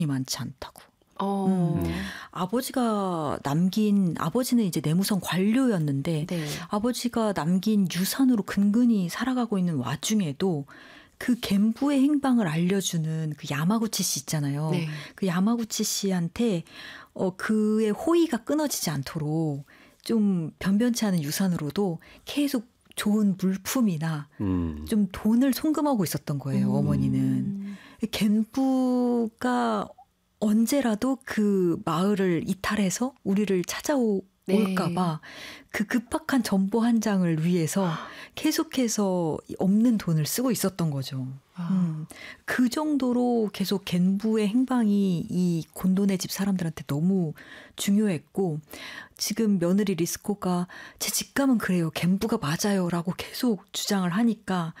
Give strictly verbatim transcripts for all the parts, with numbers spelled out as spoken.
많지 않다고. 어. 음. 아버지가 남긴 아버지는 이제 내무성 관료였는데 네. 아버지가 남긴 유산으로 근근히 살아가고 있는 와중에도 그 겐부의 행방을 알려주는 그 야마구치 씨 있잖아요. 네. 그 야마구치 씨한테 어, 그의 호의가 끊어지지 않도록 좀 변변치 않은 유산으로도 계속 좋은 물품이나 음. 좀 돈을 송금하고 있었던 거예요. 음. 어머니는. 겐부가 언제라도 그 마을을 이탈해서 우리를 찾아올까 네. 봐 그 급박한 전보 한 장을 위해서 계속해서 없는 돈을 쓰고 있었던 거죠. 아. 음, 그 정도로 계속 겐부의 행방이 이 곤도네 집 사람들한테 너무 중요했고 지금 며느리 리스코가 제 직감은 그래요. 겐부가 맞아요. 라고 계속 주장을 하니까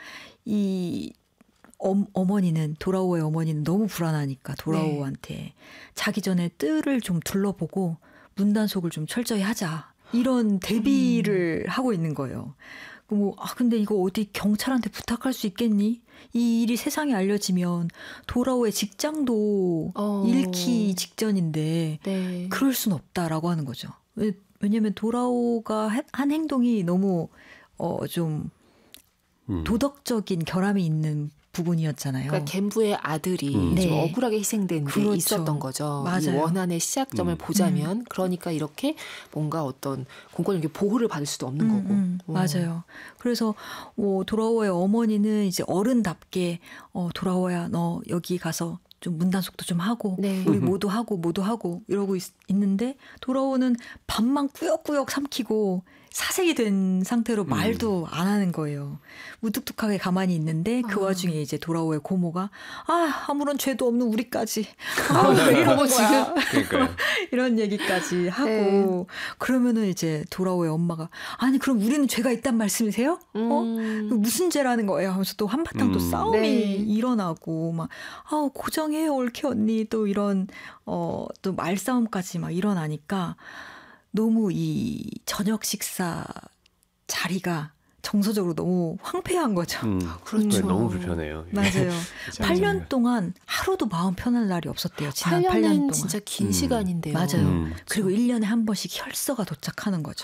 이 어, 어머니는 도라오의 어머니는 너무 불안하니까 도라오한테 네. 자기 전에 뜰을 좀 둘러보고 문단속을 좀 철저히 하자. 이런 대비를 음. 하고 있는 거예요. 뭐, 아, 근데 이거 어디 경찰한테 부탁할 수 있겠니? 이 일이 세상에 알려지면 도라오의 직장도 어. 잃기 직전인데 네. 그럴 순 없다라고 하는 거죠. 왜냐하면 도라오가 한 행동이 너무 어, 좀 음. 도덕적인 결함이 있는 부분이었잖아요. 그러니까 겐부의 아들이 음. 좀 네. 억울하게 희생된 게 그렇죠. 있었던 거죠. 맞아요. 이 원한의 시작점을 음. 보자면 음. 그러니까 이렇게 뭔가 어떤 공권력의 보호를 받을 수도 없는 음, 거고. 음. 맞아요. 그래서 뭐 도라오의 어머니는 이제 어른답게 어, 도라오야 너 여기 가서 좀 문단속도 좀 하고 네. 우리 모두 하고 모두 하고 이러고 있, 있는데 도라오는 밥만 꾸역꾸역 삼키고 사색이 된 상태로 말도 안 하는 거예요. 무뚝뚝하게 가만히 있는데 그 아. 와중에 이제 도라오의 고모가 아 아무런 죄도 없는 우리까지 아, 왜 이러는 거야. 그러니까요. 이런 얘기까지 하고 네. 그러면은 이제 도라오의 엄마가 아니 그럼 우리는 죄가 있단 말씀이세요? 음. 어? 무슨 죄라는 거예요? 하면서 또 한바탕 또 음. 싸움이 네. 일어나고 막 아우 고정해요 옳게 언니 또 이런 어, 또 말싸움까지 막 일어나니까 너무 이 저녁 식사 자리가 정서적으로 너무 황폐한 거죠. 음, 그렇죠. 너무 불편해요. 맞아요. 팔 년 동안 하루도 마음 편할 날이 없었대요. 지난 팔 년은 팔 년 동안. 진짜 긴 음. 시간인데요. 맞아요. 음. 그리고 일 년에 한 번씩 혈서가 도착하는 거죠.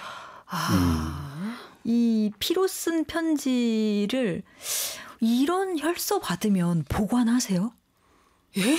아. 이 피로 쓴 편지를 이런 혈서 받으면 보관하세요? 예?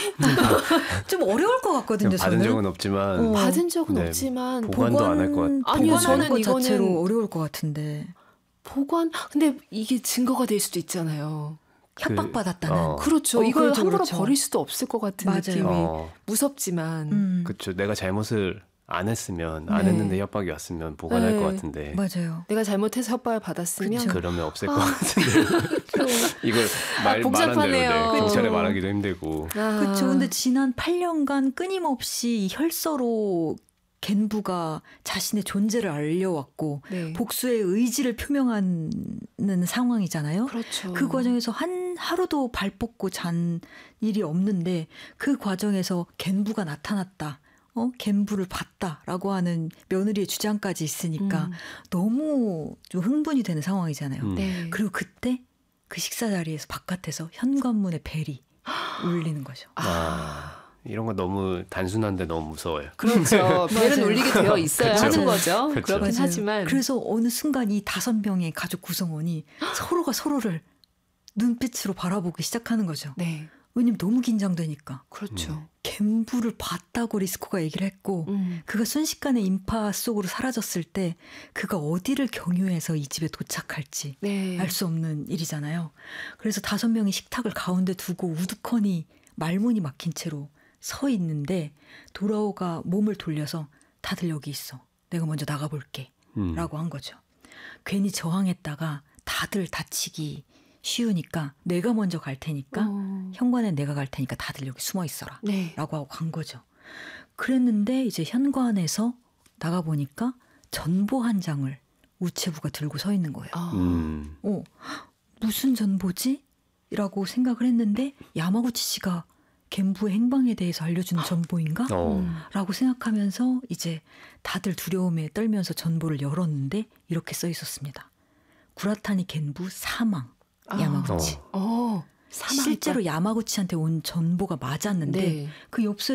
좀 어려울 것 같거든요. 받은 저는. 적은 없지만 어. 받은 적은 네. 없지만 보관도 안 할 것 같아요. 아니요, 보관하는 저는 것 이거는 자체로 어려울 것 같은데. 보관 근데 이게 증거가 될 수도 있잖아요. 협박받았다는. 어. 그렇죠. 어, 이걸 그렇죠, 함부로 그렇죠. 버릴 수도 없을 것 같은 맞아요. 느낌이 어. 무섭지만. 음. 그렇죠. 내가 잘못을 안 했으면 안 네. 했는데 협박이 왔으면 보관할 네. 것 같은데. 맞아요. 내가 잘못해서 협박을 받았으면 그쵸. 그러면 없을 아. 것 같은데. 이걸 말, 아, 복잡하네요. 말한 대로 네. 경찰에 그쵸. 말하기도 힘들고. 아. 그렇죠. 근데 지난 팔 년간 끊임없이 이 혈서로 겐부가 자신의 존재를 알려왔고 네. 복수의 의지를 표명하는 상황이잖아요. 그렇죠. 그 과정에서 한 하루도 발 뻗고 잔 일이 없는데 그 과정에서 겐부가 나타났다. 어? 겐부를 봤다라고 하는 며느리의 주장까지 있으니까 음. 너무 좀 흥분이 되는 상황이잖아요. 음. 네. 그리고 그때 그 식사 자리에서 바깥에서 현관문의 벨이 울리는 거죠. 아. 이런 거 너무 단순한데 너무 무서워요. 그렇죠. 벨은 울리게 되어 있어야 그쵸. 하는 거죠. 그쵸. 그렇긴 맞아요. 하지만. 그래서 어느 순간 이 다섯 명의 가족 구성원이 서로가 서로를 눈빛으로 바라보기 시작하는 거죠. 네. 왜냐면 너무 긴장되니까. 그렇죠. 겐부를 봤다고 리스코가 얘기를 했고 음. 그가 순식간에 인파 속으로 사라졌을 때 그가 어디를 경유해서 이 집에 도착할지 네. 알 수 없는 일이잖아요. 그래서 다섯 명이 식탁을 가운데 두고 우두커니 말문이 막힌 채로 서 있는데 도라오가 몸을 돌려서 다들 여기 있어. 내가 먼저 나가볼게. 음. 라고 한 거죠. 괜히 저항했다가 다들 다치기 쉬우니까 내가 먼저 갈 테니까 어. 현관에 내가 갈 테니까 다들 여기 숨어 있어라. 네. 라고 하고 간 거죠. 그랬는데 이제 현관에서 나가보니까 전보 한 장을 우체부가 들고 서 있는 거예요. 아. 음. 어, 무슨 전보지? 라고 생각을 했는데 야마구치 씨가 겐부의 행방에 대해서 알려주는 전보인가? 어. 음. 라고 생각하면서 이제 다들 두려움에 떨면서 전보를 열었는데 이렇게 써 있었습니다. 구라타니 겐부 사망. 아. 야마구치. 어. 사망했다. 실제로 야마구치한테 온 전보가 맞았는데 네. 그 엽서에